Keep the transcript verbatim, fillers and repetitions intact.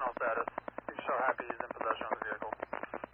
status. He's so happy he's in possession of the vehicle.